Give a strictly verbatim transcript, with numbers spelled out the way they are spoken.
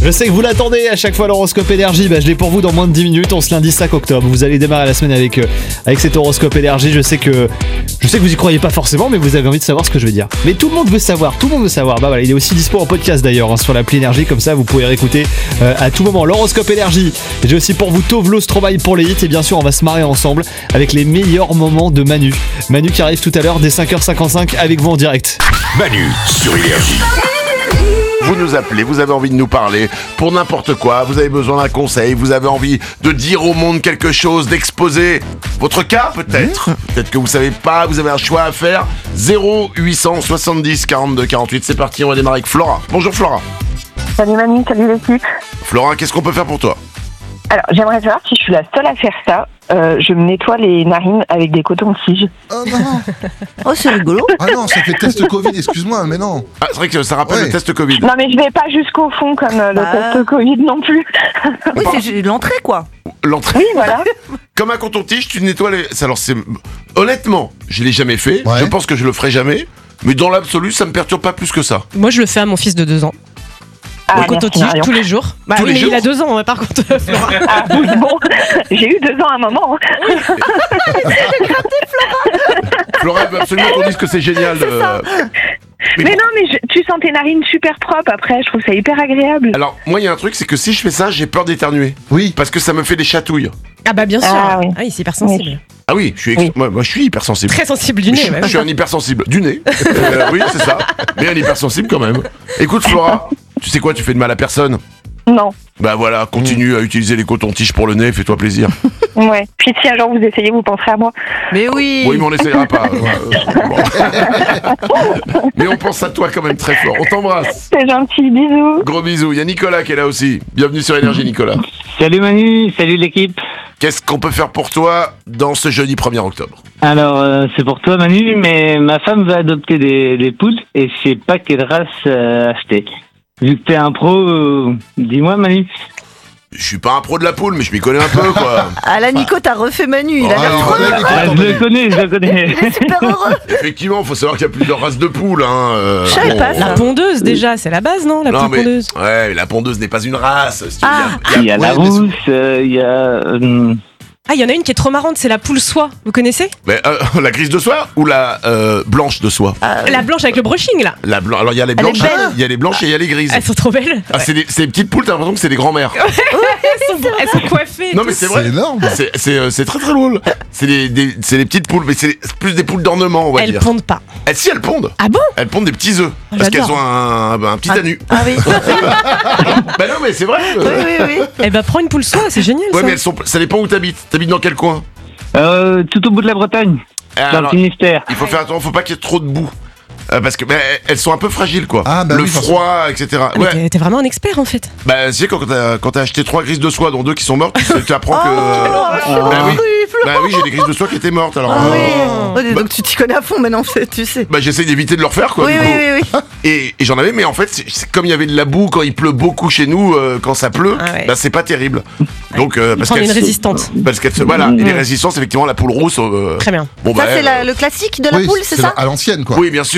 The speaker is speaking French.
Je sais que vous l'attendez à chaque fois l'horoscope énergie, bah, je l'ai pour vous dans moins de dix minutes, on se lundi cinq octobre. Vous allez démarrer la semaine avec, euh, avec cet horoscope énergie. Je sais que je sais que vous y croyez pas forcément, mais vous avez envie de savoir ce que je vais dire. Mais tout le monde veut savoir, tout le monde veut savoir. Bah voilà, il est aussi dispo en podcast d'ailleurs hein, sur l'appli énergie, comme ça vous pouvez réécouter euh, à tout moment l'horoscope énergie. J'ai aussi pour vous Tovlo Stromae pour les hits et bien sûr on va se marrer ensemble avec les meilleurs moments de Manu. Manu qui arrive tout à l'heure dès cinq heures cinquante-cinq avec vous en direct. Manu sur Énergie. Vous nous appelez, vous avez envie de nous parler pour n'importe quoi, vous avez besoin d'un conseil, vous avez envie de dire au monde quelque chose, d'exposer votre cas peut-être. Mmh. Peut-être que vous savez pas, vous avez un choix à faire. zéro huit cent soixante-dix quarante-deux quarante-huit, c'est parti, on va démarrer avec Flora. Bonjour Flora. Salut Manu, salut l'équipe. Flora, qu'est-ce qu'on peut faire pour toi? Alors, j'aimerais savoir si je suis la seule à faire ça. Euh, je me nettoie les narines avec des cotons-tiges. Oh non. Oh, c'est rigolo. Ah non, ça fait test Covid, excuse-moi, mais non. Ah, c'est vrai que ça rappelle Ouais. le test Covid. Non, mais je vais pas jusqu'au fond comme euh, le Ah. test Covid non plus. Oui, c'est l'entrée, quoi. L'entrée. Oui, voilà. Comme un coton-tige, tu nettoies les... Alors c'est... Honnêtement, je l'ai jamais fait, Ouais. je pense que je le ferai jamais, mais dans l'absolu, ça me perturbe pas plus que ça. Moi, je le fais à mon fils de deux ans. Ah, Au merci, coton-tige Marion. tous les jours. Bah Tous oui, les mais jours il a deux ans, hein, par contre, Flora. Ah, oui, bon, j'ai eu deux ans à un moment. Flora veut absolument qu'on dise que c'est génial. euh, Mais, bon. non, mais je- tu sens tes narines super propres après. Je trouve ça hyper agréable. Alors, moi, il y a un truc, c'est que si je fais ça, j'ai peur d'éternuer. Oui. Parce que ça me fait des chatouilles. Ah bah bien sûr. Ah oui. Ah oui, c'est hypersensible. Ah oui, je suis, ex- Oui. Moi, moi, je suis hypersensible. Très sensible du Je, nez. suis- ouais. je suis un hypersensible. Du nez. Euh, oui, c'est ça. Mais un hypersensible quand même. Écoute, Flora, tu sais quoi, tu fais de mal à personne. Non. Bah voilà, continue à utiliser les cotons-tiges pour le nez, fais-toi plaisir. Ouais. Puis si un jour vous essayez, vous penserez à moi. Mais oui. Oui, mais on n'essayera pas. Euh, bon. Mais on pense à toi quand même très fort. On t'embrasse. C'est gentil, bisous. Gros bisous. Il y a Nicolas qui est là aussi. Bienvenue sur Énergie, Nicolas. Salut Manu, salut l'équipe. Qu'est-ce qu'on peut faire pour toi dans ce jeudi premier octobre? Alors euh, c'est pour toi Manu, mais ma femme va adopter des, des poules et je sais pas quelle race euh, acheter. Vu que t'es un pro, euh, dis-moi Manu. Je suis pas un pro de la poule, mais je m'y connais un peu, quoi. Ah là, Nico, t'as refait Manu. Il a Oh, l'air alors, trop là, heureux. Nico, Ah, attends, je le mais- connais, je le connais. Il est super heureux. Effectivement, faut savoir qu'il y a plusieurs races de poules. Hein. euh, Je savais pas, La ça. pondeuse, déjà, c'est la base, non? La non, poule mais, pondeuse. ouais, mais la pondeuse n'est pas une race. si tu veux, Ah. il y a- Il y a la ouais, mais c'est- rousse, euh, il y a... euh, Ah, il y en a une qui est trop marrante, c'est la poule soie. Vous connaissez? Mais, euh, la grise de soie ou la euh, blanche de soie? Ah, La blanche avec le brushing, là. La blanche. Alors il y a les Elle est blanches, belle. il y a les blanches et il y a les grises. Elles sont trop belles. Ah, c'est des, c'est des petites poules, t'as l'impression que c'est des grands-mères. Elles sont, elles sont coiffées. et Non tout. mais c'est C'est vrai. énorme. C'est, c'est, euh, c'est très très drôle. C'est des, des, c'est des petites poules, mais c'est plus des poules d'ornement, on va Elles dire. pondent pas. Elles, si elles pondent. Ah bon? Elles pondent des petits œufs. Parce J'adore. qu'elles ont un, un petit anus. Ah oui. Bah non mais c'est vrai. Oui, euh, oui, oui. Eh bah, prends une poule soie, c'est génial, Ouais ça. mais elles sont, ça dépend où t'habites. T'habites dans quel coin? euh, tout au bout de la Bretagne, Ah, dans alors, le Finistère. il faut faire attention, faut pas qu'il y ait trop de boue. Euh, parce que bah, elles sont un peu fragiles quoi. Ah, bah le oui, froid, et cetera. Ah, mais Ouais. t'es- T'es vraiment un expert, en fait. Bah tu sais quand t'as, quand t'as acheté trois grises de soie dont deux qui sont mortes, tu, tu apprends que. Oh, bah oui. Flora. Bah oui, j'ai des grises de soie qui étaient mortes alors. Ah euh, oui. Oh, donc tu t'y connais à fond maintenant, tu sais. Bah j'essaye d'éviter de le refaire quoi. Oui, du oui, coup. oui, oui. Et, et j'en avais, mais en fait, c'est, c'est comme il y avait de la boue quand il pleut beaucoup chez nous, euh, quand ça pleut, Ah ouais. bah c'est pas terrible. Donc euh, parce Prendre qu'elle une se- résistante. Parce qu'elle se, voilà, et les résistances effectivement la poule rousse. euh, Très bien. Bon Ça, bah c'est elle, la- le classique de la Oui, poule, c'est ça? à l'ancienne, quoi. Oui, bien sûr.